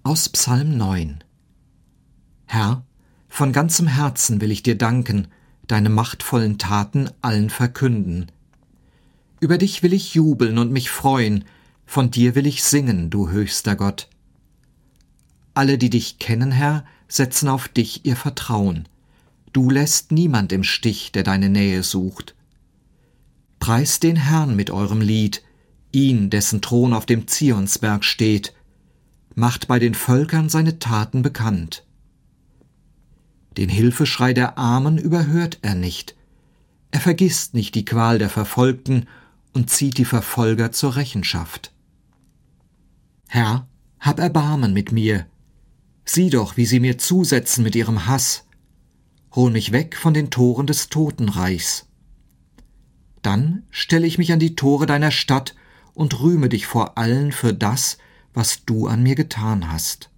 Aus Psalm 9. Herr, von ganzem Herzen will ich dir danken, deine machtvollen Taten allen verkünden. Über dich will ich jubeln und mich freuen, von dir will ich singen, du höchster Gott. Alle, die dich kennen, Herr, setzen auf dich ihr Vertrauen. Du lässt niemand im Stich, der deine Nähe sucht. Preist den Herrn mit eurem Lied, ihn, dessen Thron auf dem Zionsberg steht, macht bei den Völkern seine Taten bekannt. Den Hilfeschrei der Armen überhört er nicht. Er vergisst nicht die Qual der Verfolgten und zieht die Verfolger zur Rechenschaft. Herr, hab Erbarmen mit mir. Sieh doch, wie sie mir zusetzen mit ihrem Hass. Hol mich weg von den Toren des Totenreichs. Dann stelle ich mich an die Tore deiner Stadt und rühme dich vor allen für das, was du an mir getan hast.